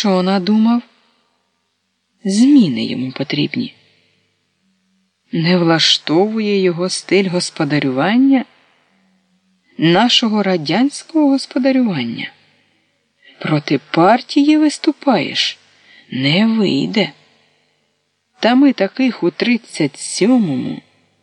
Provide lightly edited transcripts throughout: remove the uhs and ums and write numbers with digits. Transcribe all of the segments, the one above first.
що надумав? Зміни йому потрібні. Не влаштовує його стиль господарювання, нашого радянського господарювання. Проти партії виступаєш? Не вийде. Та ми таких у 37-му.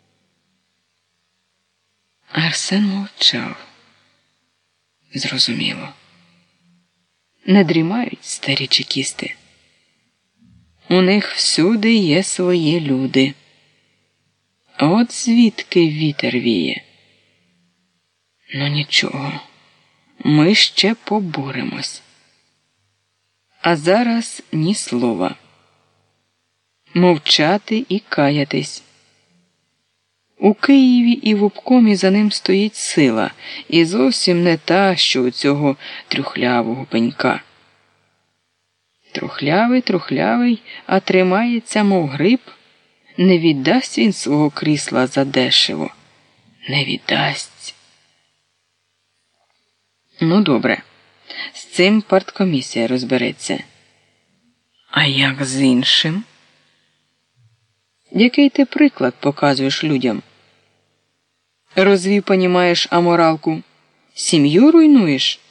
Арсен мовчав. Зрозуміло. Не дрімають старі чекісти. У них всюди є свої люди. От звідки вітер віє. Ну нічого, ми ще поборемось. А зараз ні слова. Мовчати і каятись. У Києві і в обкомі за ним стоїть сила, і зовсім не та, що у цього трюхлявого пенька. Трухлявий, а тримається, мов гриб. Не віддасть він свого крісла задешево. Не віддасть. Ну, добре. З цим парткомісія розбереться. А як з іншим? Який ти приклад показуєш людям? Розвів, понімаєш, аморалку? Сім'ю руйнуєш?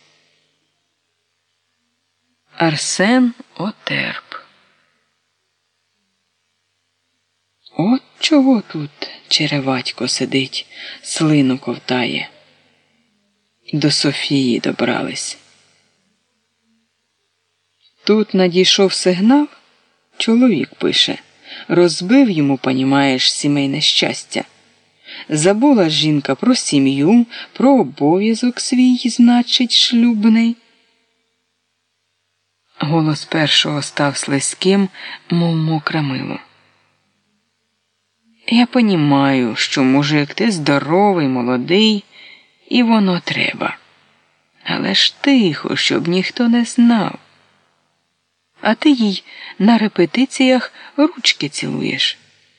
Арсен отерп. От чого тут череватько сидить, слину ковтає. До Софії добрались. Тут надійшов сигнал, чоловік пише. Розбив йому, понімаєш, сімейне щастя. Забула жінка про сім'ю, про обов'язок свій, значить, шлюбний. Голос першого став слизьким, мов мокре мило. Я понімаю, що мужик ти здоровий, молодий, і воно треба. Але ж тихо, щоб ніхто не знав. А ти їй на репетиціях ручки цілуєш.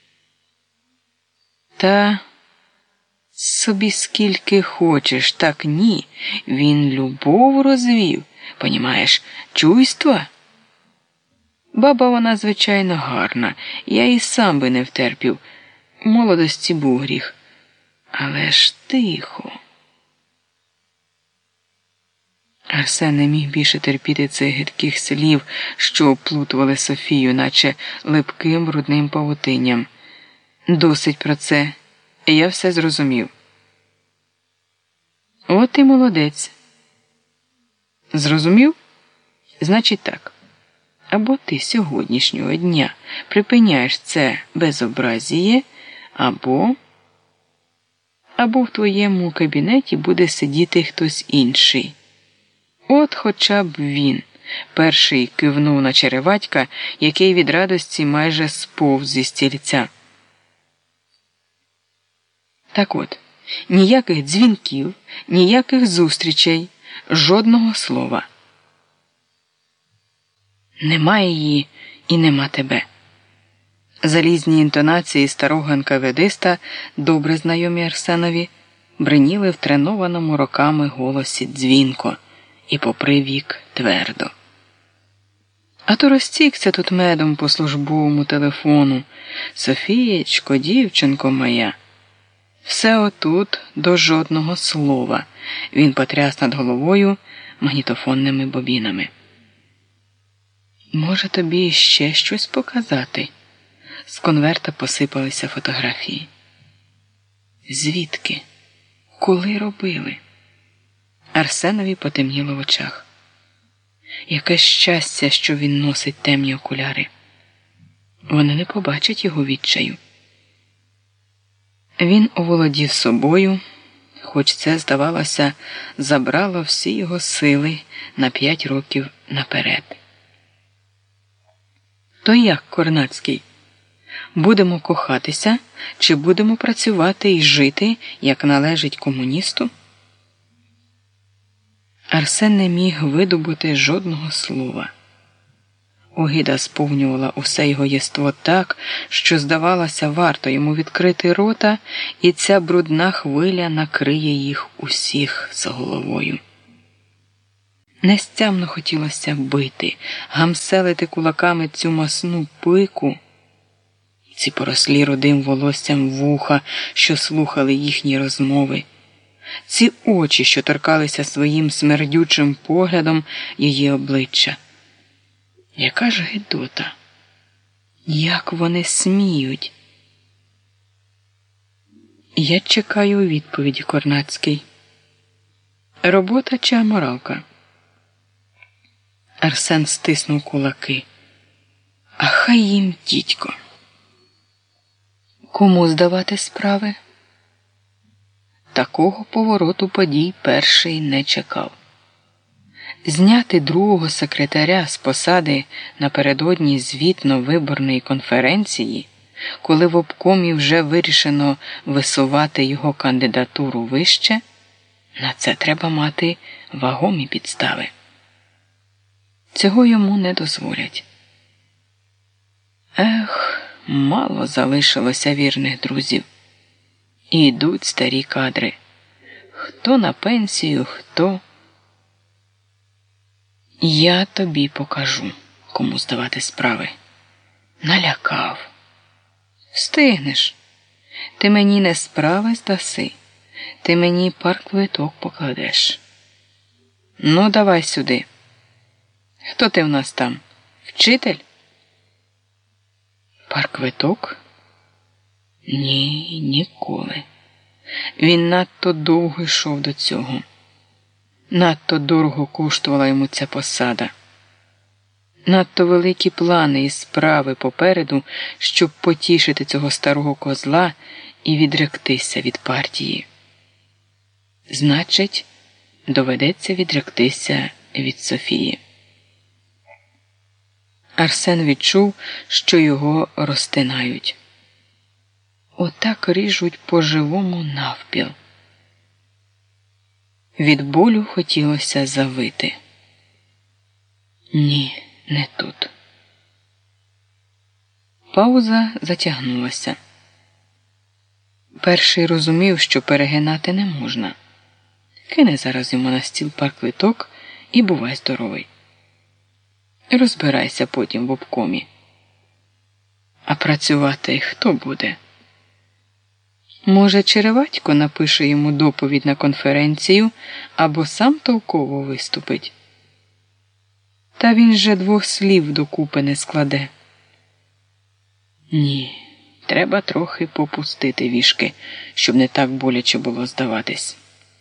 Та собі скільки хочеш, так ні. Він любов розвів, понімаєш, чуйства. Баба вона, звичайно, гарна, я і сам би не втерпів. В молодості був гріх. Але ж тихо. Арсен не міг більше терпіти цих гидких слів, що оплутували Софію, наче липким брудним павутинням. Досить про це. Я все зрозумів. От і молодець. Зрозумів? Значить так. Або ти сьогоднішнього дня припиняєш це безобразіє, або в твоєму кабінеті буде сидіти хтось інший. От хоча б він, перший кивнув на череватька, який від радості майже сповз зі стільця. Так от, ніяких дзвінків, ніяких зустрічей, жодного слова. Немає її і нема тебе. Залізні інтонації старого НКВДиста, добре знайомі Арсенові, бриніли в тренованому роками голосі дзвінко і попри вік твердо. А то розтікся тут медом по службовому телефону. Софієчко, дівчинко моя. Все отут до жодного слова. Він потряс над головою магнітофонними бобінами. Може, тобі ще щось показати? З конверта посипалися фотографії. Звідки? Коли робили? Арсенові потемніло в очах. Яке щастя, що він носить темні окуляри. Вони не побачать його відчаю. Він оволодів собою, хоч це, здавалося, забрало всі його сили на 5 років наперед. То як, Корнацький? Будемо кохатися, чи будемо працювати і жити, як належить комуністу? Арсен не міг видобути жодного слова. Огида сповнювала усе його єство так, що, здавалося, варто йому відкрити рота, і ця брудна хвиля накриє їх усіх з головою. Нестямно хотілося бити, гамселити кулаками цю масну пику, ці порослі рудим волоссям вуха, що слухали їхні розмови, ці очі, що торкалися своїм смердючим поглядом її обличчя. Яка ж гидота! Як вони сміють! Я чекаю відповіді, Корнацький. Робота чи аморалка? Арсен стиснув кулаки. А хай їм, дідько. Кому здавати справи? Такого повороту подій перший не чекав. Зняти другого секретаря з посади напередодні звітно-виборної конференції, коли в обкомі вже вирішено висувати його кандидатуру вище, на це треба мати вагомі підстави. Цього йому не дозволять. Ех, мало залишилося вірних друзів. І йдуть старі кадри. Хто на пенсію, хто... Я тобі покажу, кому здавати справи. Налякав. Встигнеш. Ти мені не справи здаси. Ти мені парквиток покладеш. Ну, давай сюди. Хто ти в нас там? Вчитель? Парквиток? Ні, ніколи. Він надто довго йшов до цього. Надто дорого коштувала йому ця посада. Надто великі плани і справи попереду, щоб потішити цього старого козла і відректися від партії. Значить, доведеться відректися від Софії. Арсен відчув, що його розтинають. Отак ріжуть по-живому навпіл. Від болю хотілося завити. Ні, не тут. Пауза затягнулася. Перший розумів, що перегинати не можна. Кине зараз йому на стіл парквиток і бувай здоровий. Розбирайся потім в обкомі. А працювати хто буде? Може, Череватько напише йому доповідь на конференцію або сам толково виступить? Та він же двох слів докупи не складе. Ні, треба трохи попустити вішки, щоб не так боляче було здаватись.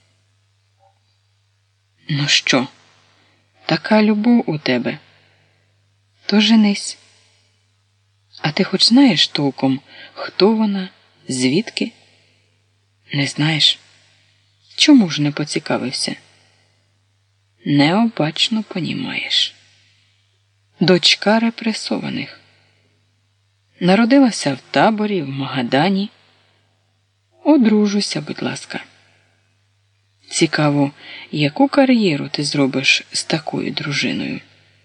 Ну що, така любов у тебе? То женись. А ти хоч знаєш толком, хто вона, звідки? Не знаєш? Чому ж не поцікавився? Необачно понімаєш. Дочка репресованих. Народилася в таборі, в Магадані. Одружуйся, будь ласка. Цікаво, яку кар'єру ти зробиш з такою дружиною?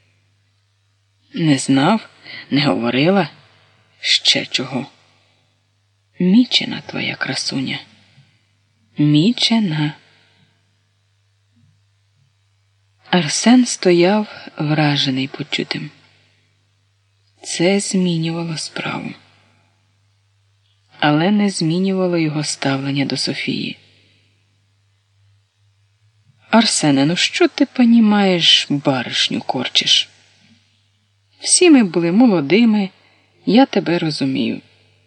Не знав, не говорила? Ще чого? Мічена твоя красуня. Мічена. Арсен стояв вражений почутим. Це змінювало справу. Але не змінювало його ставлення до Софії. Арсене, ну що ти понімаєш, баришню корчиш? Всі ми були молодими, я тебе розумію.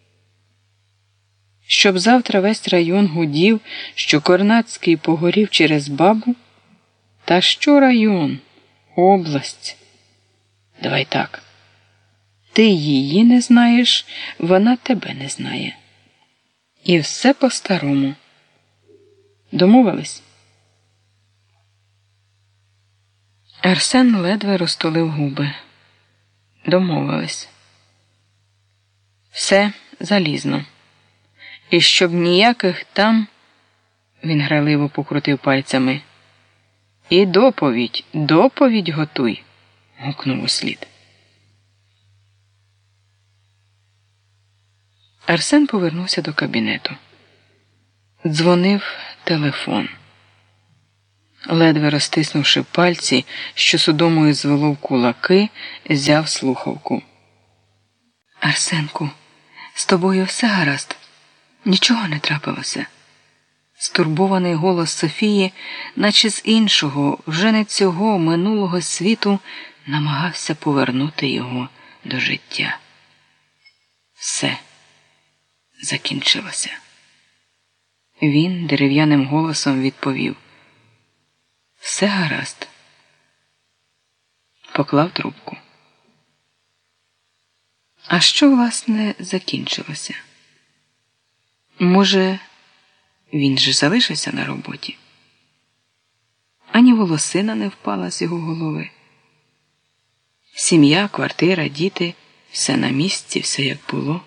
Щоб завтра весь район гудів, що Корнацький погорів через бабу? Та що район? Область. Давай так. Ти її не знаєш, вона тебе не знає. І все по-старому. Домовились? Арсен ледве розтулив губи. Домовились. Все залізно. І щоб ніяких там... Він граливо покрутив пальцями. І доповідь готуй, гукнув услід. Арсен повернувся до кабінету. Дзвонив телефон. Ледве розтиснувши пальці, що судомою звело в кулаки, взяв слухавку. «Арсенку, з тобою все гаразд? Нічого не трапилося?» Стурбований голос Софії, наче з іншого, вже не цього минулого світу, намагався повернути його до життя. Все закінчилося. Він дерев'яним голосом відповів: «Все гаразд». Поклав трубку. А що, власне, закінчилося? Може, він же залишився на роботі? Ані волосина не впала з його голови. Сім'я, квартира, діти – все на місці, все як було.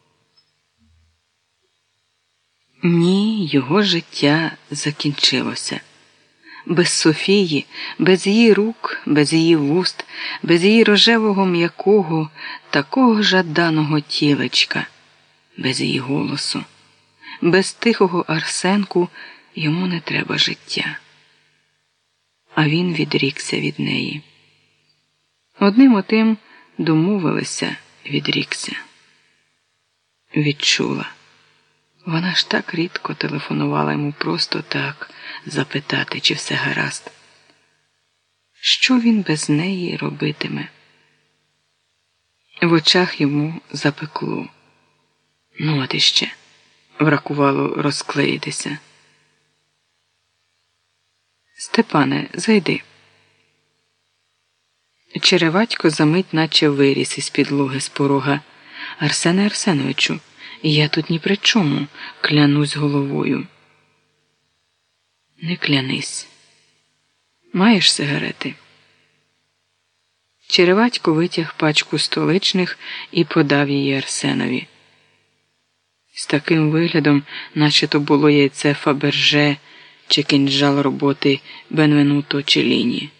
Ні, його життя закінчилося. Без Софії, без її рук, без її вуст, без її рожевого м'якого, такого жаданого тілечка, без її голосу, без тихого Арсенку йому не треба життя. А він відрікся від неї. Одним отим домовилися, відрікся. Відчула. Вона ж так рідко телефонувала йому просто так, запитати, чи все гаразд. Що він без неї робитиме? В очах йому запекло. Ну, от іще. Вракувало розклеїтися. «Степане, зайди». Череватько замить наче виріс із підлоги з порога. «Арсене Арсеновичу, я тут ні при чому, клянусь головою». «Не клянись. Маєш сигарети?» Череватько витяг пачку столичних і подав її Арсенові. З таким виглядом, наче то було яйце Фаберже чи кинджал роботи Бенвенуто Челліні.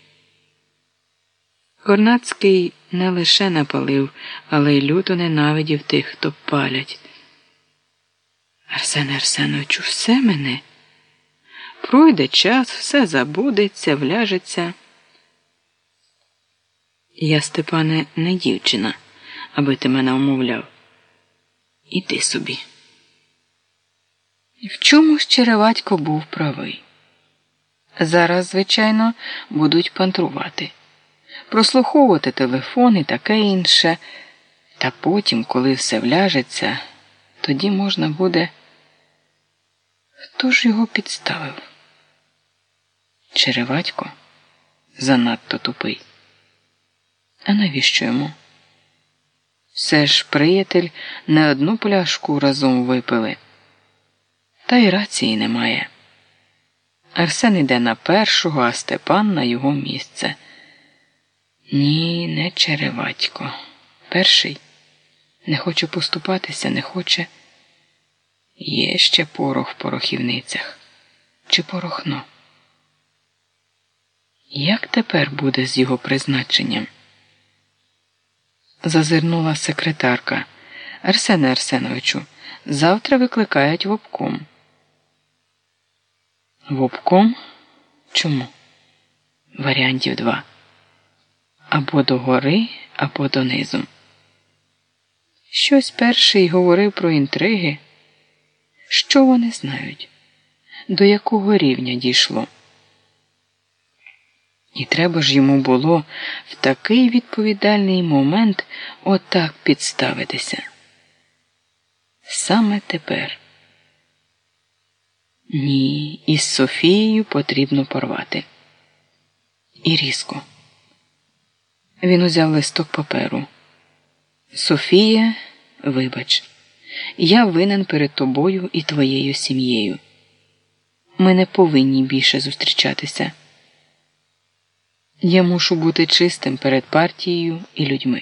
Корнацький не лише напалив, але й люто ненавидів тих, хто палять. «Арсене Арсеновичу, все мене? Пройде час, все забудеться, вляжеться». «Я, Степане, не дівчина, аби ти мене умовляв. Іди собі». В чому ж Череватько був правий. Зараз, звичайно, будуть пантрувати, прослуховувати телефон і таке інше, та потім, коли все вляжеться, тоді можна буде... Хто ж його підставив? Череватько? Занадто тупий. А навіщо йому? Все ж приятель не одну пляшку разом випили. Та й рації немає. Арсен іде на першого, а Степан на його місце. Ні, не Череватько. Перший. Не хоче поступатися, не хоче. Є ще порох в порохівницях. Чи порохно? Як тепер буде з його призначенням? Зазирнула секретарка. «Арсене Арсеновичу, завтра викликають в обком». «В обком? Чому?» «Варіантів 2. Або догори, або донизу». Щось перший говорив про інтриги. Що вони знають? До якого рівня дійшло? І треба ж йому було в такий відповідальний момент отак підставитися. Саме тепер. Ні, із Софією потрібно порвати. І різко. Він узяв листок паперу. «Софія, вибач, я винен перед тобою і твоєю сім'єю. Ми не повинні більше зустрічатися. Я мушу бути чистим перед партією і людьми».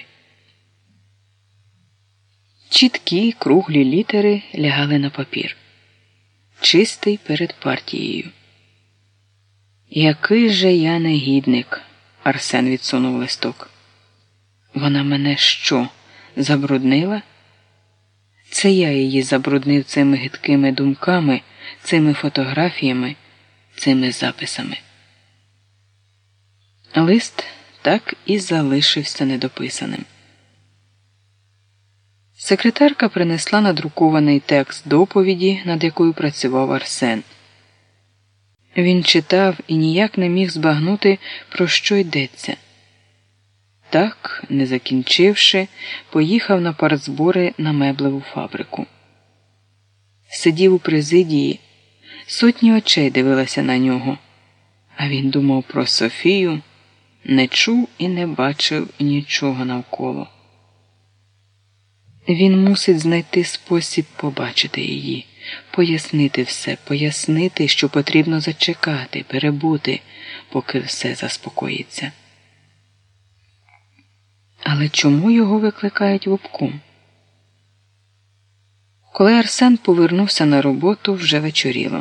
Чіткі, круглі літери лягали на папір. Чистий перед партією. «Який же я негідник», – Арсен відсунув листок. «Вона мене що, забруднила? Це я її забруднив цими гидкими думками, цими фотографіями, цими записами. Лист так і залишився недописаним. Секретарка принесла надрукований текст доповіді, над якою працював Арсен. Він читав і ніяк не міг збагнути, про що йдеться. Так, не закінчивши, поїхав на партзбори на меблеву фабрику. Сидів у президії, сотні очей дивилися на нього, а він думав про Софію, не чув і не бачив нічого навколо. Він мусить знайти спосіб побачити її, пояснити все, пояснити, що потрібно зачекати, перебути, поки все заспокоїться. Але чому його викликають в обком? Коли Арсен повернувся на роботу, вже вечоріло.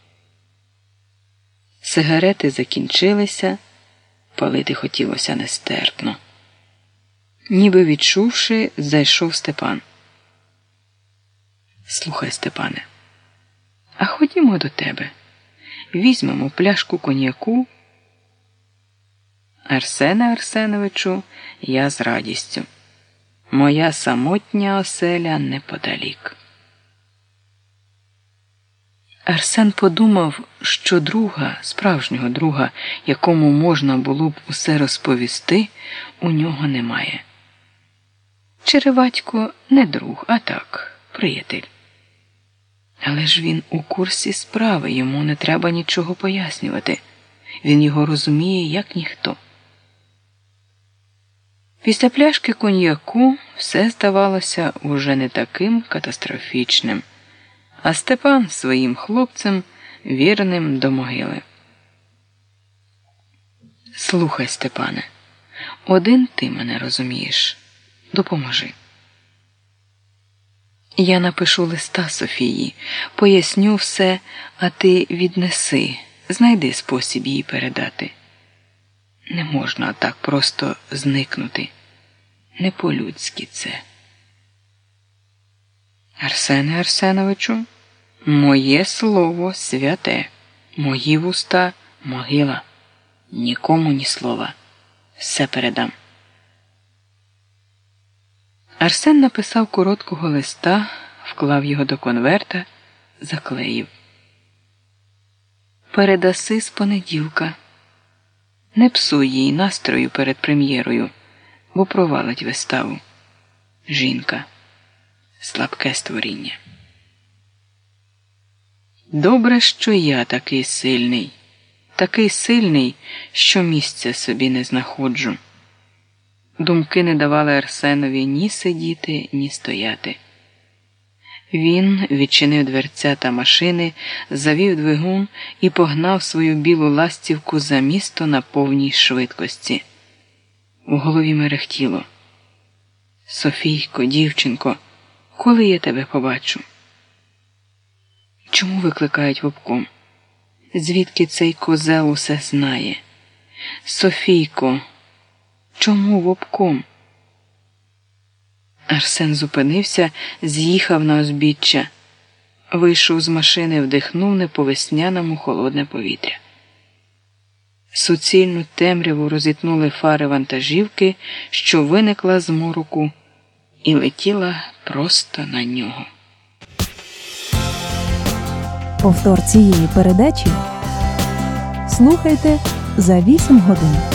Сигарети закінчилися, палити хотілося нестерпно. Ніби відчувши, зайшов Степан. «Слухай, Степане, а ходімо до тебе. Візьмемо пляшку коньяку». «Арсене Арсеновичу, я з радістю. Моя самотня оселя неподалік». Арсен подумав, що друга, справжнього друга, якому можна було б усе розповісти, у нього немає. Череватько не друг, а так, приятель. Але ж він у курсі справи, йому не треба нічого пояснювати. Він його розуміє, як ніхто. Після пляшки коньяку все здавалося уже не таким катастрофічним, а Степан своїм хлопцем вірним до могили. «Слухай, Степане, один ти мене розумієш. Допоможи. Я напишу листа Софії, поясню все, а ти віднеси, знайди спосіб їй передати. Не можна так просто зникнути. Не по-людськи це». «Арсене Арсеновичу, моє слово святе, мої вуста могила. Нікому ні слова. Все передам». Арсен написав короткого листа, вклав його до конверта, заклеїв. «Передаси з понеділка. Не псуй їй настрою перед прем'єрою, бо провалить виставу. Жінка. Слабке створіння». Добре, що я такий сильний, що місця собі не знаходжу. Думки не давали Арсенові ні сидіти, ні стояти. Він відчинив дверцята машини, завів двигун і погнав свою білу ластівку за місто на повній швидкості. У голові мерехтіло. «Софійко, дівчинко, коли я тебе побачу?» Чому викликають в обком? Звідки цей козел усе знає? «Софійко, чому в обком?» Арсен зупинився, з'їхав на узбіччя. Вийшов з машини, вдихнув не по-весняному холодне повітря. Суцільну темряву розітнули фари вантажівки, що виникла з мороку і летіла просто на нього. Повтор цієї передачі слухайте за 8 годин.